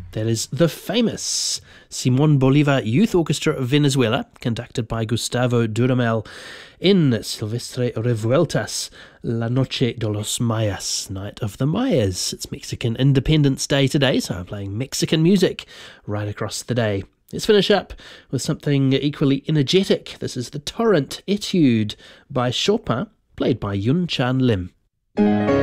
That is the famous Simon Bolivar Youth Orchestra of Venezuela, conducted by Gustavo Dudamel in Silvestre Revueltas, La Noche de los Mayas, Night of the Mayas. It's Mexican Independence Day today, so I'm playing Mexican music right across the day. Let's finish up with something equally energetic. This is the Torrent Etude by Chopin, played by Yun Chan Lim.